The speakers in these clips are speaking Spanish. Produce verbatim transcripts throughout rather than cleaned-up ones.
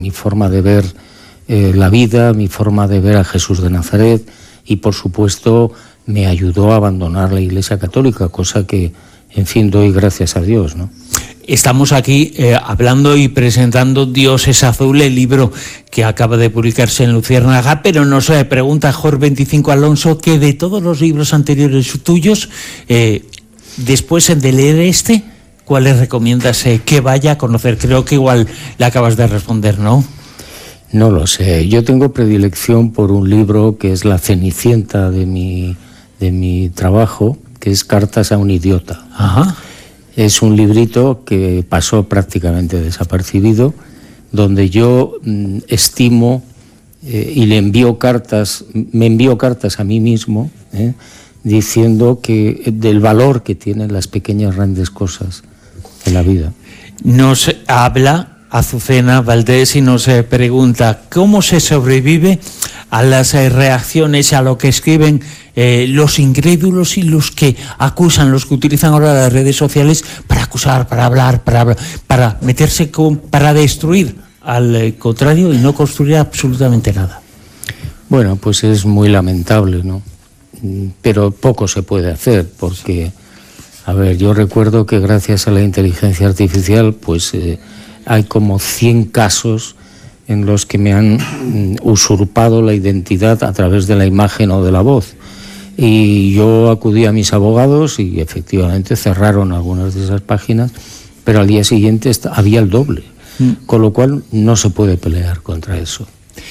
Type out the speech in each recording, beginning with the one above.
mi forma de ver eh, la vida, mi forma de ver a Jesús de Nazaret, y por supuesto me ayudó a abandonar la Iglesia Católica, cosa que, en fin, doy gracias a Dios, ¿no? Estamos aquí eh, hablando y presentando Dios es azul, el libro que acaba de publicarse en Luciérnaga, pero nos eh, pregunta Jorge veinticinco Alonso que de todos los libros anteriores tuyos, eh, después de leer este, ¿cuáles recomiendas eh, que vaya a conocer? Creo que igual le acabas de responder, ¿no? No lo sé. Yo tengo predilección por un libro que es la cenicienta de mi, de mi trabajo, que es Cartas a un idiota. Ajá. Es un librito que pasó prácticamente desapercibido, donde yo mm, estimo eh, y le envío cartas, me envío cartas a mí mismo, eh, diciendo que del valor que tienen las pequeñas grandes cosas de la vida. Nos habla Azucena Valdés y nos eh, pregunta cómo se sobrevive a las eh, reacciones, a lo que escriben eh, los incrédulos y los que acusan, los que utilizan ahora las redes sociales para acusar, para hablar, para, para meterse con, para destruir al eh, contrario y no construir absolutamente nada. Bueno, pues es muy lamentable, ¿no? Pero poco se puede hacer porque, a ver, yo recuerdo que gracias a la inteligencia artificial, pues eh, hay como cien casos en los que me han mm, usurpado la identidad a través de la imagen o de la voz. Y yo acudí a mis abogados y efectivamente cerraron algunas de esas páginas, pero al día siguiente había el doble, mm. con lo cual no se puede pelear contra eso.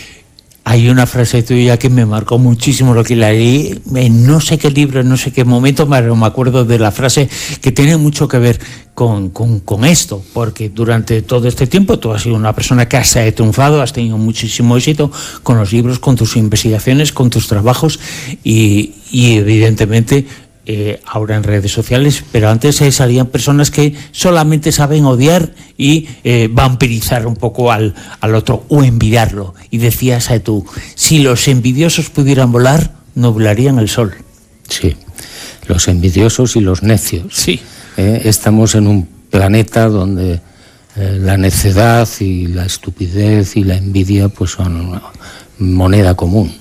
Hay una frase tuya que me marcó muchísimo, lo que la leí en no sé qué libro, en no sé qué momento, pero me acuerdo de la frase que tiene mucho que ver con, con, con esto, porque durante todo este tiempo tú has sido una persona que has triunfado, has tenido muchísimo éxito con los libros, con tus investigaciones, con tus trabajos y, y evidentemente eh, ahora en redes sociales, pero antes eh, salían personas que solamente saben odiar y eh, vampirizar un poco al, al otro o envidiarlo. Y decías eh, tú, si los envidiosos pudieran volar, no volarían el sol. Sí, los envidiosos y los necios. Sí. Eh, estamos en un planeta donde eh, la necedad y la estupidez y la envidia pues son una moneda común.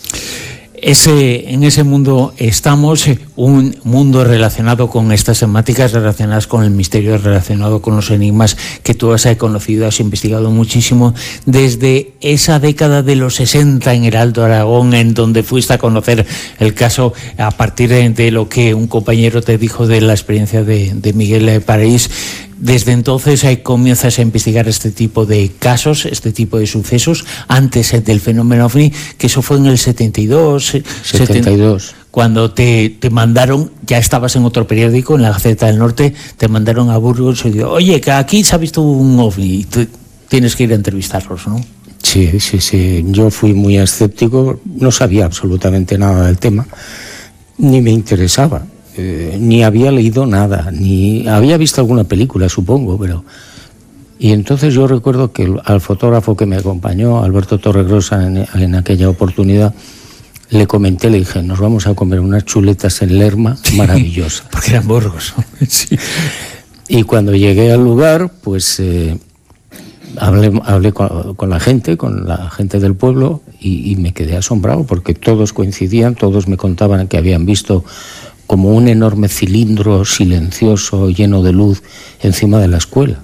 Ese, en ese mundo estamos, un mundo relacionado con estas temáticas, relacionadas con el misterio, relacionado con los enigmas que tú has conocido, has investigado muchísimo desde esa década de los sesenta en el Alto Aragón, en donde fuiste a conocer el caso a partir de lo que un compañero te dijo de la experiencia de, de Miguel Paraís. Desde entonces eh, comienzas a investigar este tipo de casos, este tipo de sucesos, antes eh, del fenómeno OVNI, que eso fue en el setenta y dos. setenta y dos. Cuando te, te mandaron, ya estabas en otro periódico, en la Gaceta del Norte, te mandaron a Burgos y digo, oye, que aquí se ha visto un OVNI, tú tienes que ir a entrevistarlos, ¿no? Sí, sí, sí. Yo fui muy escéptico, no sabía absolutamente nada del tema, ni me interesaba. Eh, ni había leído nada, ni había visto alguna película, supongo, pero... Y entonces yo recuerdo que el, al fotógrafo que me acompañó, Alberto Torregrosa, en, en aquella oportunidad, le comenté, le dije, nos vamos a comer unas chuletas en Lerma maravillosas. Porque eran Burgos. Sí. Y cuando llegué al lugar, pues eh, hablé, hablé con, con la gente, con la gente del pueblo, y, y me quedé asombrado, porque todos coincidían, todos me contaban que habían visto como un enorme cilindro silencioso, lleno de luz, encima de la escuela.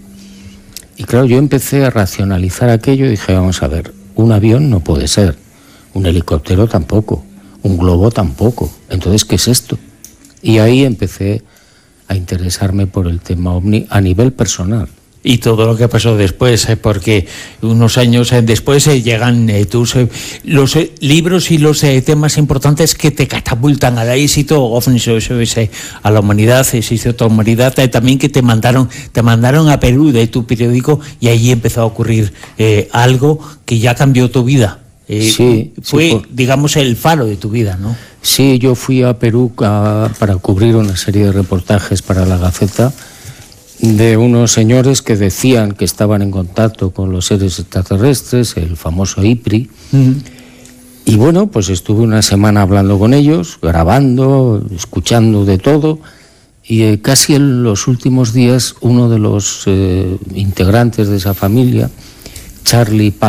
Y claro, yo empecé a racionalizar aquello y dije, vamos a ver, un avión no puede ser, un helicóptero tampoco, un globo tampoco. Entonces, ¿qué es esto? Y ahí empecé a interesarme por el tema OVNI a nivel personal. Y todo lo que pasó después, eh, porque unos años eh, después eh, llegan eh, tus, eh, los eh, libros y los eh, temas importantes que te catapultan al éxito, OVNIs, eso es, eh, a la humanidad, existe otra humanidad, eh, también que te mandaron te mandaron a Perú de tu periódico y allí empezó a ocurrir eh, algo que ya cambió tu vida. Eh, sí, fue, sí, por... digamos, el faro de tu vida, ¿no? Sí, yo fui a Perú a, para cubrir una serie de reportajes para la Gaceta, de unos señores que decían que estaban en contacto con los seres extraterrestres, el famoso I P R I. Uh-huh. Y bueno, pues estuve una semana hablando con ellos, grabando, escuchando de todo, y eh, casi en los últimos días uno de los eh, integrantes de esa familia, Charlie Paz,